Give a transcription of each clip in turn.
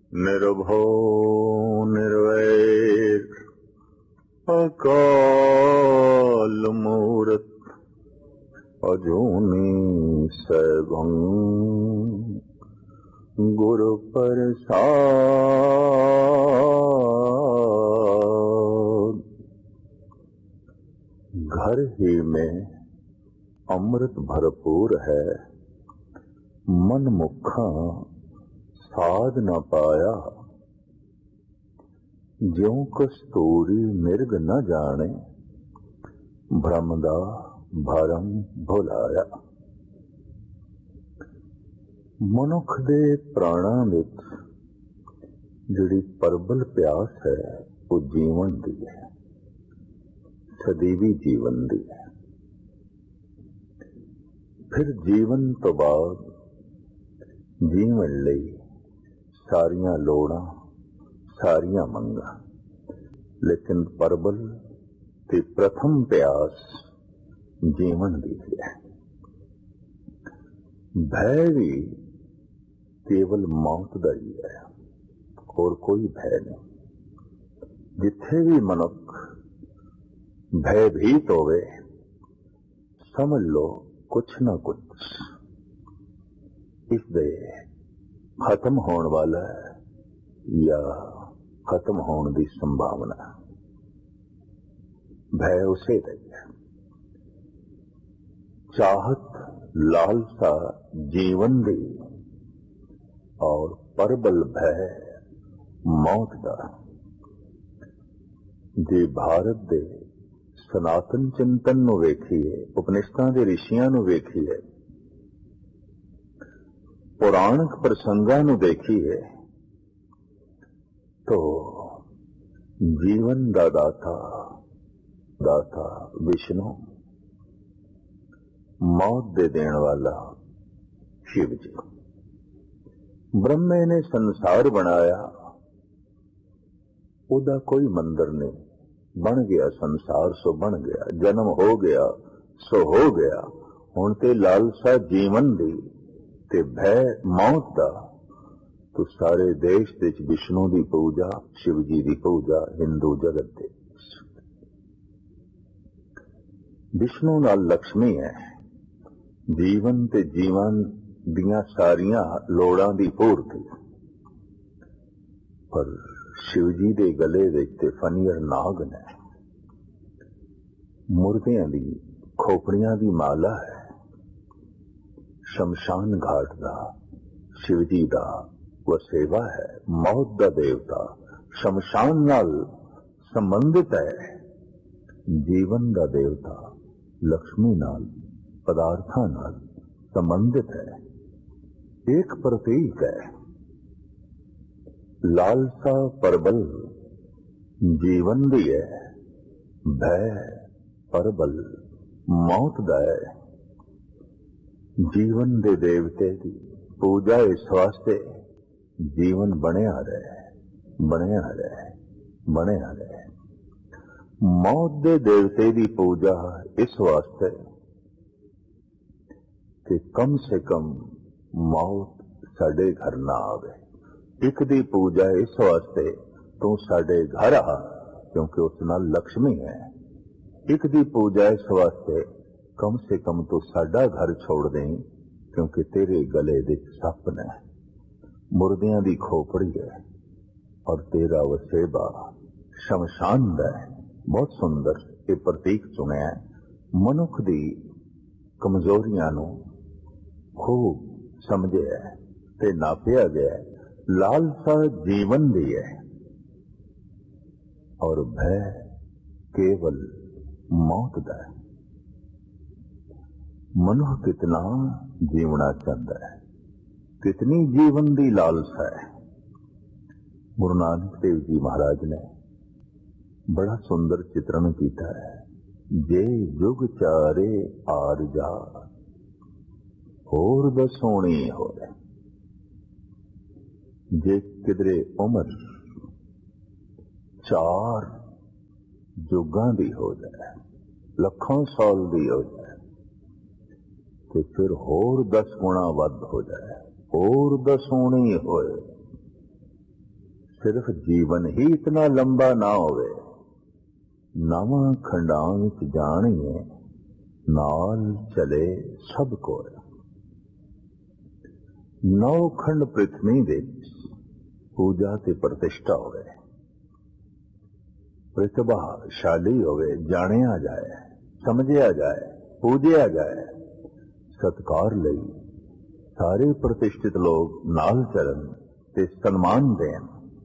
ਨਿਰਭਉ ਨਿਰਵੈਰ ਅਕਾਲ ਮੂਰਤ ਅਜੂਨੀ ਸੈਭੰ ਗੁਰ ਪ੍ਰਸਾਦ। घर ही में अमृत भरपूर है, मन मुखा साध न पाया। ज्यों कस्तूरी मिर्ग न जाने, भ्रम दा भरम भुलाया। मनुख दे प्राणां विच जिहड़ी परबल प्यास है वो जीवन दी है, सदैवी जीवन दी है। फिर जीवन तो बाद जीवन लई सारियां लोड़ां सारियां मंगां, लेकिन परबल ते प्रथम प्यास जीवन दी है। भय भी केवल मौत दा ही है, और कोई भय नहीं। जिथे भी मनुख भयभीत होवे, समझ लो कुछ ना कुछ इसदे खत्म होने वाला है या खत्म होने की संभावना। भय उसे रही है। चाहत लालसा जीवन दी और परबल भय मौत का। जे भारत दे सनातन चिंतन नूं वेखीए, उपनिषदां दे ऋषियां नूं वेखीए, पुराणिक प्रसंगां नूं देखीए, तो जीवन दा दाता विष्णु, मौत दे देण वाला शिव जी। ब्रह्मे ने संसार बनाया, उदा कोई मंदिर नहीं, बन गया संसार सो बन गया, जन्म हो गया सो हो गया। हुण ते लालसा जीवन दी ते भय मौत दा, तो सारे देश दे विष्णु की पूजा, शिव जी की पूजा हिंदू जगत दे। विष्णु नाल लक्ष्मी है, जीवन ते जीवन दियां सारियां लोड़ां दी पूर्ति। पर शिव जी दे गले विच ते फनीर नाग ने, मुर्दियां दी खोपड़ियां दी माला है। शमशान घाट दा शिव जी दा वसेवा है। मौत दा देवता शमशान नाल संबंधित है। जीवन दा देवता लक्ष्मी नाल, पदार्थां नाल संबंधित है। एक प्रतीक है। लालसा परबल जीवन दी है, भय परबल मौत दा है। जीवन दे देवते की पूजा इस वास्ते जीवन बनिया रहे, बनिया रहे, बनिया रहे। मौत दे देवते की पूजा इस वास्ते कि कम से कम मौत साडे घर ना आवे। एक दी पूजा इस वास्ते तू साडे घर आ, क्योंकि उस नाल लक्ष्मी है। एक दी पूजा इस वास्ते कम से कम तू साडा घर छोड़ दें, क्योंकि तेरे गले दे सप ने, मुर्दियां दी खोपड़ी है, और तेरा वसेबा शमशान दा है। बहुत सुंदर ये प्रतीक चुनिया है। मनुख दी कमजोरियां नूं खूब समझे ते नापिया गया है। लालसा जीवन दी है, और भय केवल मौत दा है। मनुष्य कितना जीवना चाहता है, कितनी जीवन दी लालसा है। गुरु नानक देव जी महाराज ने बड़ा सुंदर चित्रण किया है। जे जुग चारे आर जा, होर दसोणी होए। जे किधरे उम्र 4 जुगां दी हो जाए, लखों साल दी हो जाए, तो फिर होर 10 गुणा वध हो जाए, होर दसोणी होए। सिर्फ जीवन ही इतना लंबा ना होवे, नवां खंडां विच जाणीए नाल चले सब कोय। नौ खंड पृथ्वी विच पूजा ते प्रतिष्ठा होवे, प्रतिभाशाली होवे, जाणिया जाए, समझिया जाए, पूजिया जाए, सत्कार लई सारे प्रतिष्ठित लोग नाल चलन ते सन्मान देन।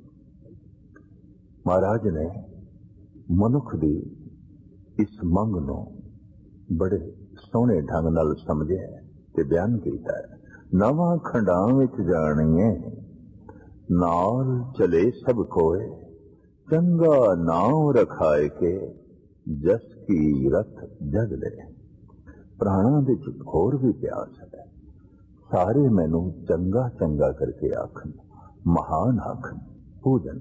महाराज ने मनुख दी इस मंग नूं बड़े सोहणे ढंग नाल समझिया ते बयान कीता है। नवां खंडां विच जाणीए नाल चले सब कोय, चंगा नाम रखाए के जस की रथ जग ले। प्राणा दे च होर भी प्यास है, सारे मैनू चंगा चंगा करके आखन, महान आखन, पूजन।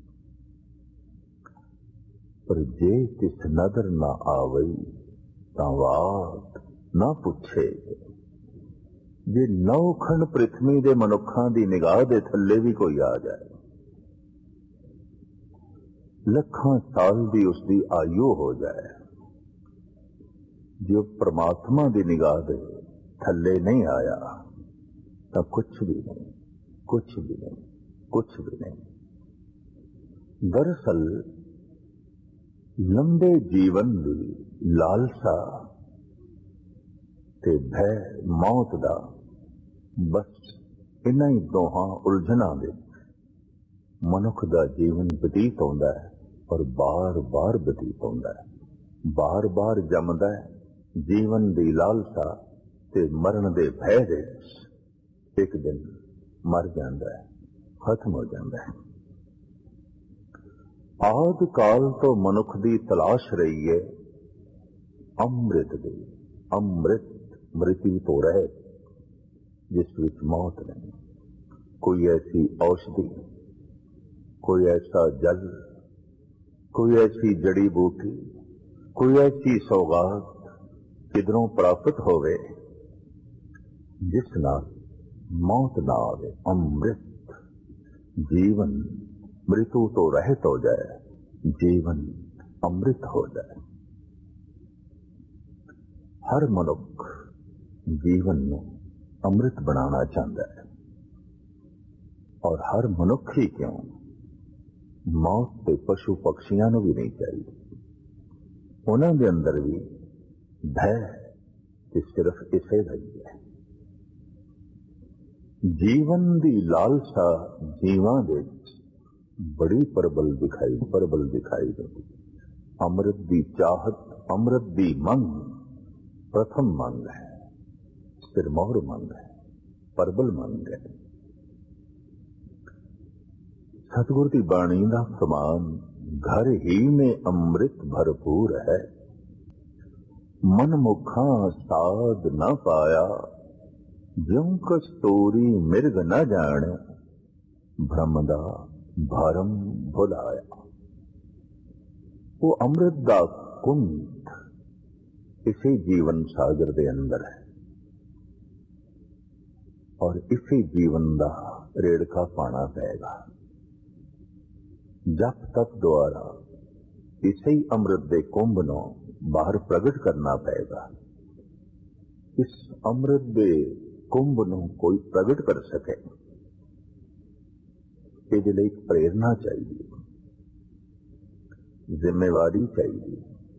पर जे तिस नदर ना आवई तां वात ना पुछे। जे नौ खंड पृथ्वी दे मनुखां दी निगाह दे थल्ले भी कोई आ जाए, लखां साल दी उसदी आयु हो जाए, जो परमात्मा दी निगाह दे थल्ले नहीं आया तो कुछ भी नहीं, कुछ भी नहीं, कुछ भी नहीं। दरअसल लंबे जीवन दी लालसा ते भय मौत दा बस इन्हां ही दोहां उलझनां विच मनुख दा जीवन बतीत होंदा है और बार बार बतीत होंदा है, बार बार जमदा है। जीवन दी लालसा ते मरण दे भय दे एक दिन मर जांदा है, खत्म हो जांदा है। आदि काल तो मनुख दी तलाश रही है अमृत दी, अमृत मृत्यु तो रहे जिस विच मौत नहीं। कोई ऐसी औषधि, कोई ऐसा जल, कोई ऐसी जड़ी बूटी, कोई ऐसी सौगात किधरों प्राप्त होवे जिस नाल मौत ना आवे। अमृत जीवन मृत्यु तो रहित हो जाए, जीवन अमृत हो जाए। हर मनुख जीवन में अमृत बनाना चाहता है, और हर मनुख ही क्यों, मौत ते पशु पक्षियां नूं भी नहीं चाहिए। उन्हां दे अंदर भी भय ते सिर्फ इसे रही है। जीवन दी लालसा जीवां दे बड़ी प्रबल दिखाई देती। अमृत दी चाहत, अमृत दी मंग प्रथम मंग है, सिरमौर मंग है, प्रबल मंग है। सतगुर की बाणी का फरमान, घर ही में अमृत भरपूर है, मन मुखा साध न पाया, ज्यों कस्तूरी मिर्ग न जाने, भ्रम दा भरम भुलाया। वो अमृत दा कुंड इसी जीवन सागर दे अंदर है, और इसी जीवन दा रेड़का पाना पेगा। जप तप द्वारा इसे अमृत दे कुंभ नूं बाहर प्रगट करना पेगा। इस अमृत दे कुंभ नूं कोई प्रगट कर सके, इहदे लई प्रेरणा चाहिए, जिम्मेवारी चाहिए,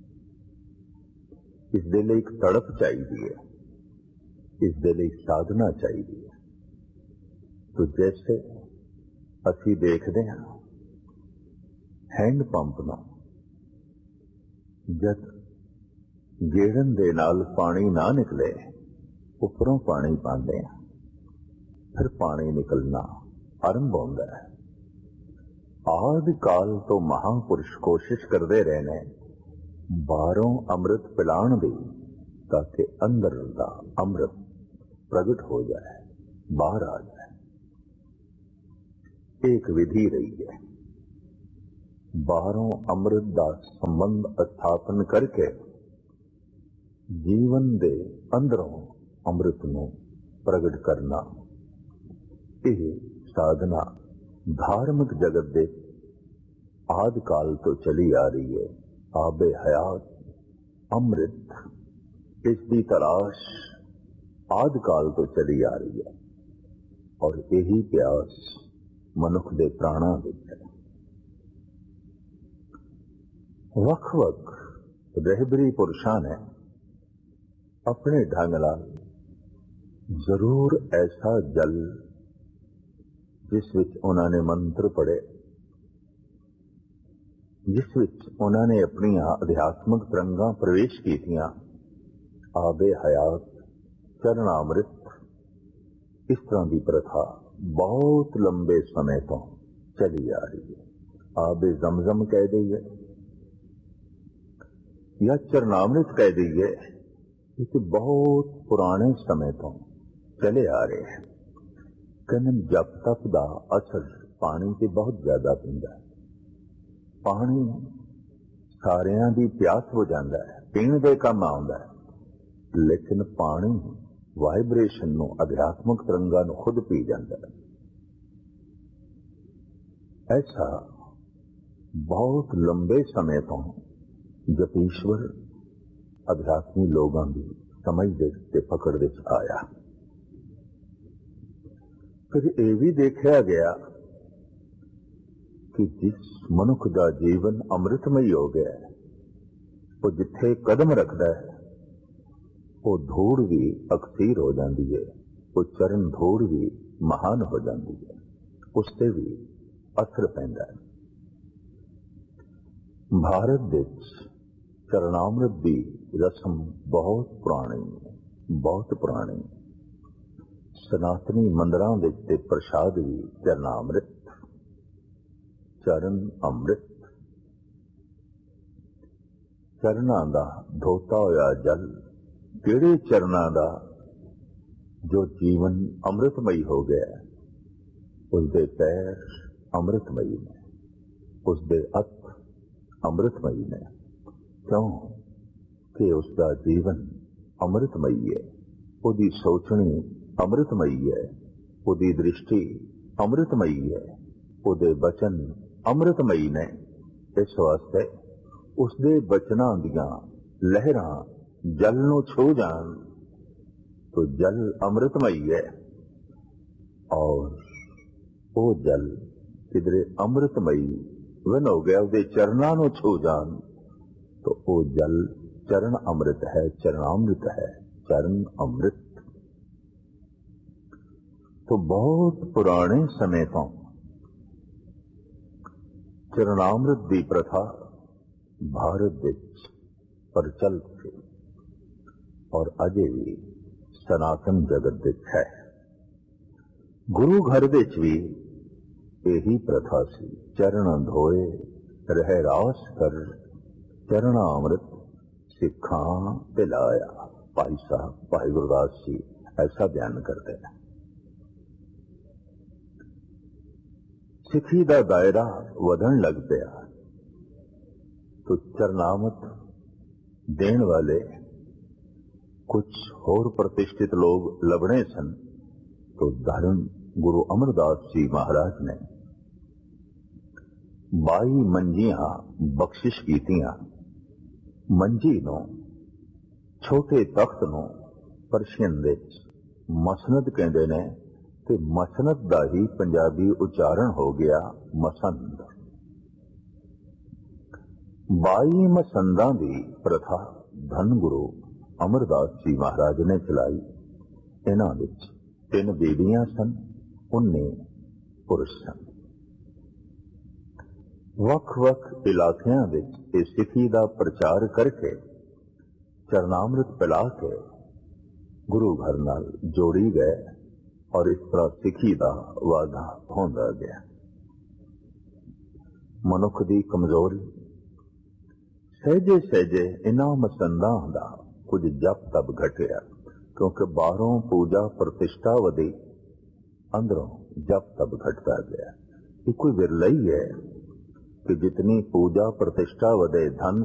इसदे लई एक तड़प चाहिए, इसदे लई साधना चाहिए। तो जैसे असी देखते हैं हैंड पंप ना जब गेड़न दे नाल पानी ना निकले, उपरों पानी पाते हैं, फिर पानी निकलना आरंभ होता है। आदि काल तो महापुरुष कोशिश करते रहने बाहरों अमृत पिलाण दी, ताकि अंदर दा अमृत प्रगट हो जाए, बाहर आ जाए। एक विधि रही है, बाहरों अमृत दा संबंध स्थापन करके जीवन दे अंदरों अमृत नूं प्रगट करना। यह साधना धार्मिक जगत दे आदि काल तो चली आ रही है आबे हयात अमृत, इसकी तलाश आदि काल तो चली आ रही है और यही प्यास मनुख दे प्राणा विच है। वख-वख रहबरी पुरुषां ने अपने ढंग नाल जरूर ऐसा जल जिस विच उन्होंने मंत्र पढ़े, जिस विच उन्होंने अपनी अध्यात्मक तरंगां प्रवेश कीतियां, आबे हयात चरणामृत, इस तरह की प्रथा बहुत लंबे समय तो चली आ रही है। आबे जमजम कह दईए या चरणामृत कह दईए, ये बहुत पुराने समय तो चले आ रहे हैं। कहने जप तप का असर पानी से बहुत ज्यादा पैंदा है। पानी सारियां दी प्यास हो जाता है, पीण दे काम आउंदा है, लेकिन पानी वाइब्रेशन नो, अध्यात्मक तरंगा नो खुद पी जाता है। ऐसा बहुत लंबे समय तो जपीश्वर अध्यात्मी लोगों की समझ दे पकड़ दे आया। फिर यह भी देखा गया कि जिस मनुख का जीवन अमृतमयी हो गया है, वो जिथे कदम रखता है वो धूड़ भी अकसीर हो जाती है, वो चरण धूड़ भी महान हो जाती है, उससे भी असर पैंदा है। भारत विच चरणामृत की रस्म बहुत पुरानी है, बहुत पुरानी। सनातनी मंदिरां विच ते प्रसाद भी चरणामृत, चरण अमृत, चरणां दा धोता होया जल, किहड़े चरणां दा जो जीवन अमृतमयी हो गया, उसके पैर अमृतमयी ने, उसके हथ अमृतमयी ने। क्यों कि उसका जीवन अमृतमयी है, उसकी सोचनी अमृतमयी है, उसकी दृष्टि अमृतमयी है, उसके बचन अमृतमयी ने। इस वास्ते उसके बचनां दियां लहरां जल नूं छू जान तो जल अमृतमयी है, और वो जल किधरे अमृतमयी वन हो गया, उसके चरणां नूं छू जान तो वो जल चरण अमृत है, चरणामृत है, चरण अमृत। तो बहुत पुराने समय तो चरणामृत की प्रथा भारत विच प्रचलित थी और अजे भी सनातन जगत विच है। गुरु घर विच भी यही प्रथा सी, चरण धोए रह रास कर, चरणामृत सिखां पिलाया। भाई साहब भाई गुरदास जी ऐसा बयान करते हैं। सिखी का दायरा वधन लग गया तो चरणामृत देने वाले कुछ होर प्रतिष्ठित लोग लभने सन। तो धर्म गुरु अमरदास जी महाराज ने 22 मंजियां बख्शिश कीतियां। मंजी नूं छोटे तख्त नूं परशियन विच मसनद कहते ने, ते मसनद का ही पंजाबी उच्चारण हो गया मसंद। 22 मसंदां की प्रथा धन गुरु अमरदास जी महाराज ने चलाई। इन्हां विच 3 बीबियां सन, 19 पुरुष सन। वख-वख इलाकियां विच इस सिखी का प्रचार करके चरणामृत पिला के गुरु घर नाल जोड़ी गए और इस तरह सिखी का वाधा होंदा गया। मनुख की कमजोरी सहजे सहजे इन्हां मसंदां दा कुछ जप तप घटिया, क्योंकि बाहरों पूजा प्रतिष्ठा वधी, अंदरों जप तप घटता गया। ये कोई विरला ही है कि जितनी पूजा प्रतिष्ठा वधे, धन